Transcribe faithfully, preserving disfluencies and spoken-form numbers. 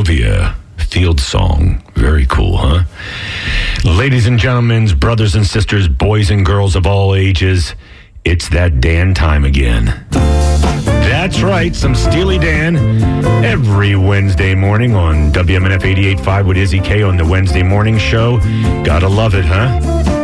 Monrovia Field Song. Very cool, huh? Ladies and gentlemen, brothers and sisters, boys and girls of all ages, it's that Dan time again. That's right, some Steely Dan every Wednesday morning on W M N F eighty-eight point five with Izzy K on the Wednesday morning show. Gotta love it, huh?